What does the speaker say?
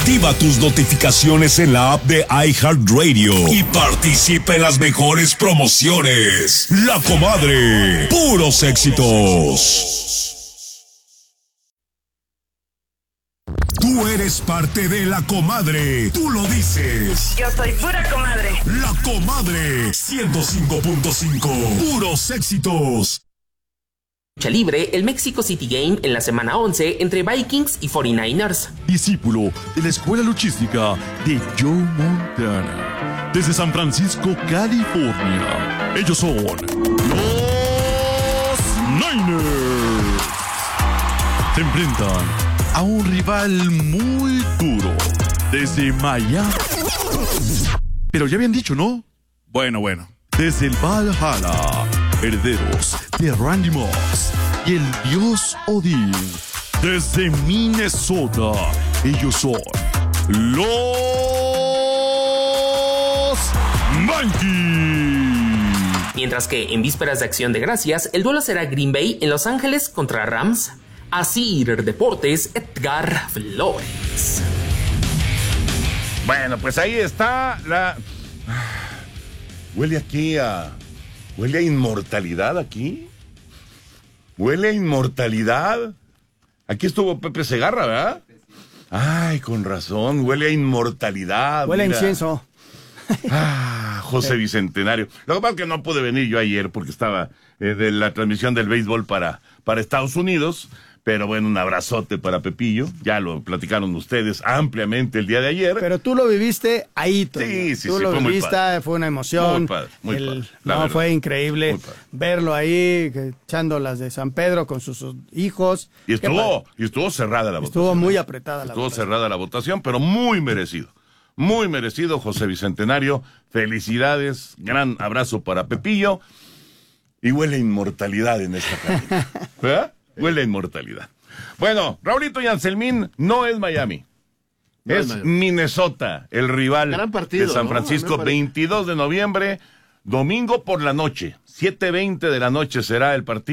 Activa tus notificaciones en la app de iHeartRadio y participa en las mejores promociones. La Comadre, puros éxitos. Tú eres parte de La Comadre, tú lo dices. Yo soy pura comadre. La Comadre, 105.5, puros éxitos. Lucha libre, el Mexico City Game en la semana 11 entre Vikings y 49ers. Discípulo de la escuela luchística de Joe Montana. Desde San Francisco, California. Ellos son los Niners. Se enfrentan a un rival muy duro desde Miami. Pero ya habían dicho, ¿no? Bueno. Desde el Valhalla, herederos de Randy Moss y el dios Odín. Desde Minnesota, ellos son los Vikings. Mientras que en vísperas de Acción de Gracias, el duelo será Green Bay en Los Ángeles contra Rams. Asir Deportes, Edgar Flores. Bueno, pues ahí está la... Huele aquí a... Huele a inmortalidad aquí. Huele a inmortalidad. Aquí estuvo Pepe Segarra, ¿verdad? Ay, con razón, huele a inmortalidad. Huele a mira. incienso. José Bicentenario. Lo que pasa es que no pude venir yo ayer porque estaba de la transmisión del béisbol para Estados Unidos. Pero bueno, un abrazote para Pepillo. Ya lo platicaron ustedes ampliamente el día de ayer. Pero tú lo viviste ahí, Toño. Sí, tú lo fue muy viviste, padre. fue una emoción. Muy padre, muy padre. No, fue increíble verlo ahí, echando las de San Pedro con sus hijos. Y estuvo cerrada la votación. Estuvo muy apretada la votación. Estuvo cerrada la votación, pero muy merecido. Muy merecido, José Bicentenario. Felicidades, gran abrazo para Pepillo. Y huele a inmortalidad en esta cabina. ¿Verdad? Huele a inmortalidad. Bueno, Raulito y Anselmín no es Miami. Es Minnesota, el rival de San Francisco. 22 de noviembre, domingo por la noche. 7:20 de la noche será el partido.